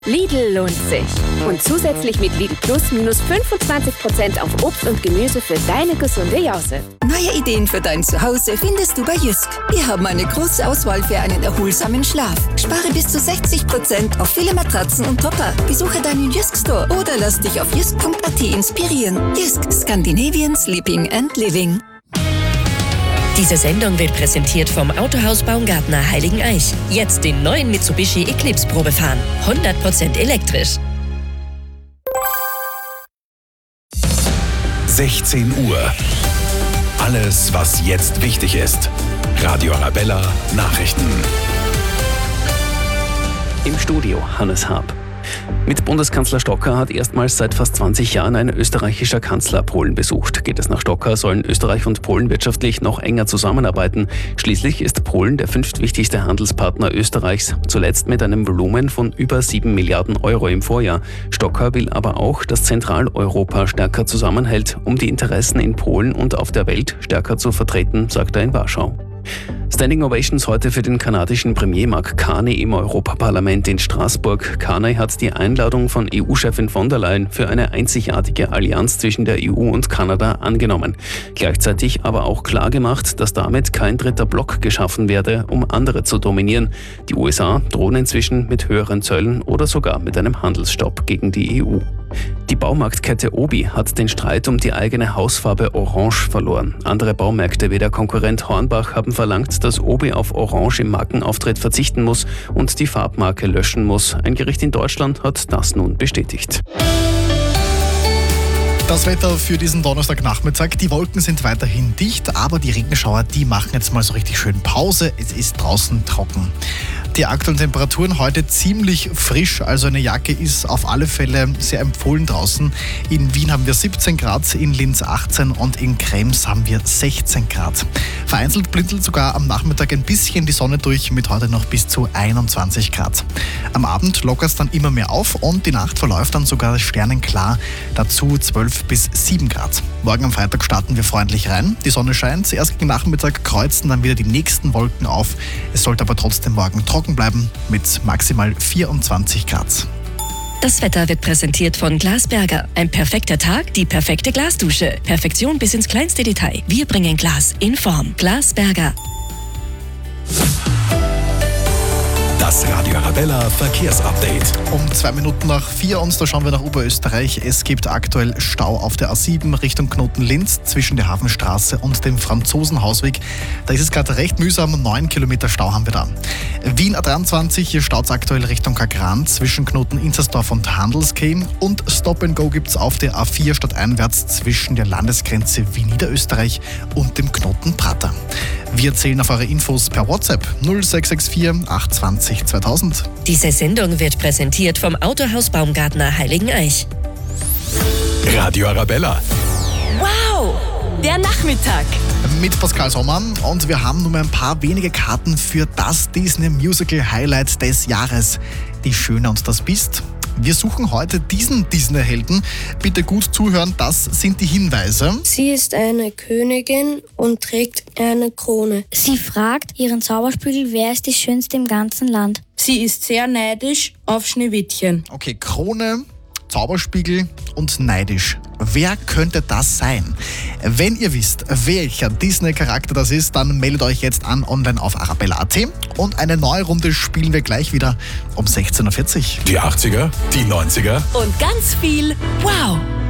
Lidl lohnt sich. Und zusätzlich mit Lidl Plus minus 25% auf Obst und Gemüse für deine gesunde Jause. Neue Ideen für dein Zuhause findest du bei Jysk. Wir haben eine große Auswahl für einen erholsamen Schlaf. Spare bis zu 60% auf viele Matratzen und Topper. Besuche deinen Jysk Store oder lass dich auf jysk.at inspirieren. Jysk, Scandinavian Sleeping and Living. Diese Sendung wird präsentiert vom Autohaus Baumgartner Heiligeneich. Jetzt den neuen Mitsubishi Eclipse Probe fahren. 100% elektrisch. 16 Uhr. Alles, was jetzt wichtig ist. Radio Arabella Nachrichten. Im Studio Hannes Haab. Mit Bundeskanzler Stocker hat erstmals seit fast 20 Jahren ein österreichischer Kanzler Polen besucht. Geht es nach Stocker, sollen Österreich und Polen wirtschaftlich noch enger zusammenarbeiten. Schließlich ist Polen der fünftwichtigste Handelspartner Österreichs, zuletzt mit einem Volumen von über 7 Milliarden Euro im Vorjahr. Stocker will aber auch, dass Zentraleuropa stärker zusammenhält, um die Interessen in Polen und auf der Welt stärker zu vertreten, sagt er in Warschau. Standing Ovations heute für den kanadischen Premier Mark Carney im Europaparlament in Straßburg. Carney hat die Einladung von EU-Chefin von der Leyen für eine einzigartige Allianz zwischen der EU und Kanada angenommen. Gleichzeitig aber auch klargemacht, dass damit kein dritter Block geschaffen werde, um andere zu dominieren. Die USA drohen inzwischen mit höheren Zöllen oder sogar mit einem Handelsstopp gegen die EU. Die Baumarktkette Obi hat den Streit um die eigene Hausfarbe Orange verloren. Andere Baumärkte wie der Konkurrent Hornbach haben verlangt, dass Obi auf Orange im Markenauftritt verzichten muss und die Farbmarke löschen muss. Ein Gericht in Deutschland hat das nun bestätigt. Das Wetter für diesen Donnerstagnachmittag. Die Wolken sind weiterhin dicht, aber die Regenschauer, die machen jetzt mal so richtig schön Pause. Es ist draußen trocken. Die aktuellen Temperaturen heute ziemlich frisch, also eine Jacke ist auf alle Fälle sehr empfohlen draußen. In Wien haben wir 17 Grad, in Linz 18 und in Krems haben wir 16 Grad. Vereinzelt blinzelt sogar am Nachmittag ein bisschen die Sonne durch, mit heute noch bis zu 21 Grad. Am Abend lockert es dann immer mehr auf und die Nacht verläuft dann sogar sternenklar, dazu 12 bis 7 Grad. Morgen am Freitag starten wir freundlich rein. Die Sonne scheint, erst gegen Nachmittag kreuzen dann wieder die nächsten Wolken auf. Es sollte aber trotzdem morgen trocken bleiben mit maximal 24 Grad. Das Wetter wird präsentiert von Glasberger. Ein perfekter Tag, die perfekte Glasdusche. Perfektion bis ins kleinste Detail. Wir bringen Glas in Form. Glasberger. Das Radio Arabella Verkehrsupdate. Um 2 Minuten nach 4 und da schauen wir nach Oberösterreich. Es gibt aktuell Stau auf der A7 Richtung Knoten-Linz zwischen der Hafenstraße und dem Franzosenhausweg. Da ist es gerade recht mühsam, 9 Kilometer Stau haben wir da. Wien A23, hier staut es aktuell Richtung Kagran zwischen Knoten-Inzersdorf und Handelskeh. Und Stop and Go gibt es auf der A4 stadteinwärts zwischen der Landesgrenze Wien-Niederösterreich und dem Knoten Prater. Wir zählen auf eure Infos per WhatsApp 0664 820 2000. Diese Sendung wird präsentiert vom Autohaus Baumgartner Heiligeneich. Radio Arabella. Wow, der Nachmittag. Mit Pascal Sommer und wir haben nur mehr ein paar wenige Karten für das Disney Musical Highlight des Jahres. Die Schöne und das Biest. Wir suchen heute diesen Disney-Helden. Bitte gut zuhören, das sind die Hinweise. Sie ist eine Königin und trägt eine Krone. Sie fragt ihren Zauberspiegel, wer ist die Schönste im ganzen Land. Sie ist sehr neidisch auf Schneewittchen. Okay, Krone, Zauberspiegel und neidisch. Wer könnte das sein? Wenn ihr wisst, welcher Disney-Charakter das ist, dann meldet euch jetzt an online auf arabella.at. Und eine neue Runde spielen wir gleich wieder um 16.40 Uhr. Die 80er, die 90er Und ganz viel Wow.